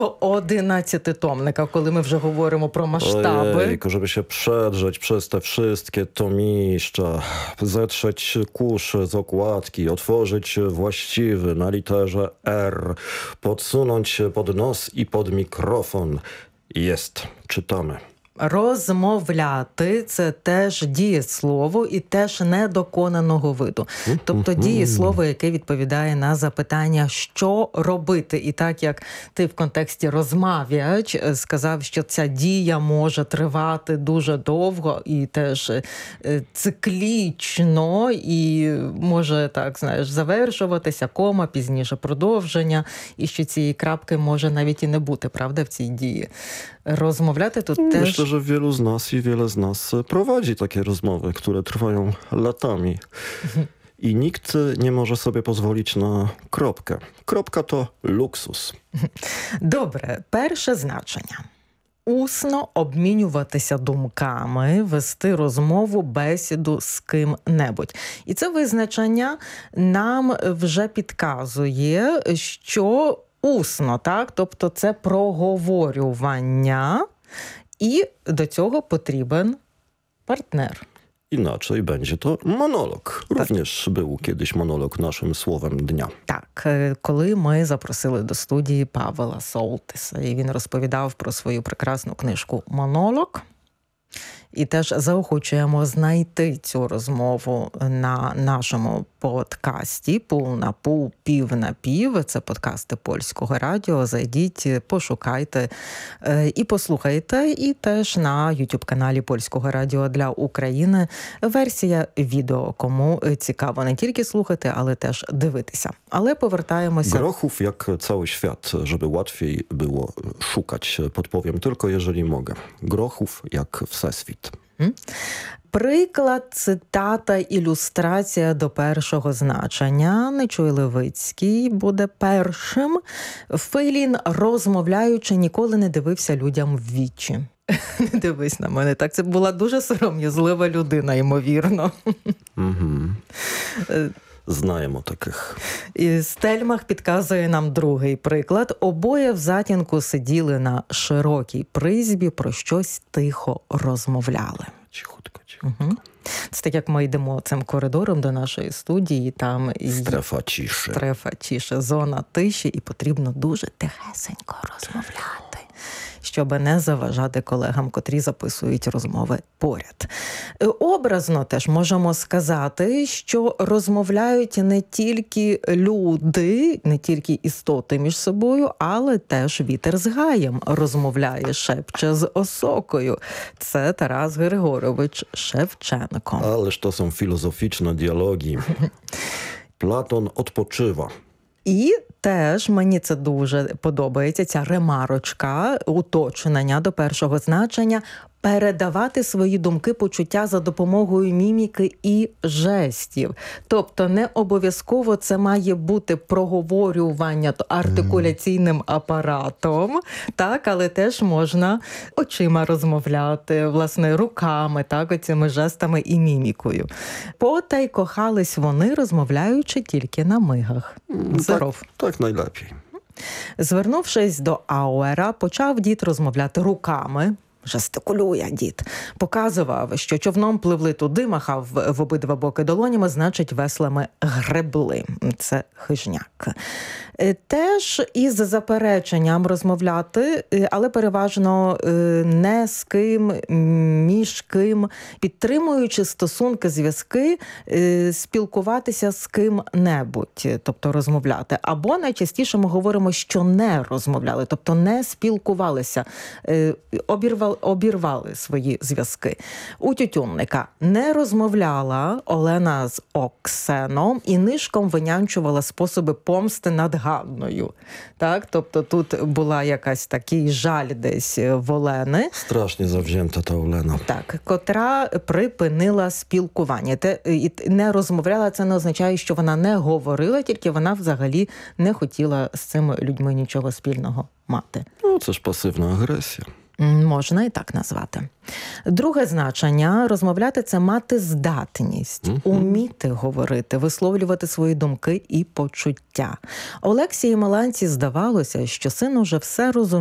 11-tомника, коли ми вже говоримо про masштаby. Ojejku, żeby się przedrzeć przez te wszystkie tomiszcza, zetrzeć kurz z okładki, otworzyć właściwy na literze R, podsunąć pod nos i pod mikrofon. Jest, czytamy. Розмовляти – це теж дієслово і теж недоконаного виду. Тобто дієслово, яке відповідає на запитання, що робити. І так, як ти в контексті розмовляч сказав, що ця дія може тривати дуже довго і теж циклічно, і може, так, знаєш, завершуватися, кома, пізніше продовження, і що цієї крапки може навіть і не бути, правда, в цій дії. Rozmawiać to też... Myślę, że wielu z nas i wiele z nas prowadzi takie rozmowy, które trwają latami. I nikt nie może sobie pozwolić na kropkę. Kropka to luksus. Добре, перше значення. Усно обмінюватися думками, вести розмову, бесіду з ким-небудь. І це визначення нам вже підказує, що усно, так? Тобто це проговорювання, і до цього потрібен партнер. Inaczej będzie to monolog. Również był kiedyś monolog naszym słowem dnia. Так, коли ми запросили до студії Павла Солтиса, і він розповідав про свою прекрасну книжку «Монолог», і теж заохочуємо знайти цю розмову на нашому подкасті «Пул на пул, пів на пів». Це подкасти Польського радіо. Зайдіть, пошукайте і послухайте. І теж на YouTube-каналі Польського радіо для України версія відео, кому цікаво не тільки слухати, але теж дивитися. Але повертаємося... Grochów jak cały świat, żeby łatwiej było szukać. Podpowiem tylko, jeżeli mogę. Grochów jak всесвіт. Приклад, цитата, ілюстрація до першого значення. Нечуй Левицький буде першим. Фейлін, розмовляючи, ніколи не дивився людям в вічі. Не дивись на мене. Так, це була дуже сором'язлива людина, ймовірно. Знаємо таких. І Стельмах підказує нам другий приклад. Обоє в затінку сиділи на широкій призьбі, про щось тихо розмовляли. Cichutko. Це так, як ми йдемо цим коридором до нашої студії, там Стрефа тиші. Стрефа тиші, зона тиші, і потрібно дуже тихесенько розмовляти, щоб не заважати колегам, котрі записують розмови поряд. Образно теж можемо сказати, що розмовляють не тільки люди, не тільки істоти між собою, але теж вітер з гаєм розмовляє, шепче з осокою. Це Тарас Григорович Шевченко. Ależ to są filozoficzne dialogi. Platon odpoczywa. І теж мені це дуже подобається, ця ремарочка, уточнення до першого значення, передавати свої думки, почуття за допомогою міміки і жестів. Тобто не обов'язково це має бути проговорювання артикуляційним апаратом, так, але теж можна очима розмовляти, власне, руками, так, оцими жестами і мімікою. Потай кохались вони, розмовляючи тільки на мигах. Здоров. Так найlepiej. Звернувшись до Ауера, почав дід розмовляти руками. Жестикулює дід. Показував, що човном пливли туди, махав в обидва боки долонями, значить веслами гребли. Це хижняк. Теж із запереченням розмовляти, але переважно не з ким, між ким, підтримуючи стосунки, зв'язки, спілкуватися з ким-небудь, тобто розмовляти. Або найчастіше ми говоримо, що не розмовляли, тобто не спілкувалися, обірвали свої зв'язки. У Тютюнника не розмовляла Олена з Оксеном і нишком винянчувала способи помсти над Ганною. Так? Тобто тут була якась такий жаль десь в Олени. Страшnie zawzięta ta Олена. Так, котра припинила спілкування. І не розмовляла, це не означає, що вона не говорила, тільки вона взагалі не хотіла з цими людьми нічого спільного мати. No, це ж пасивна агресія. Можна і так назвати. Друге значення – розмовляти – це мати здатність, уміти говорити, висловлювати свої думки і почуття. Олексії Маланці здавалося, що син уже все розуміє,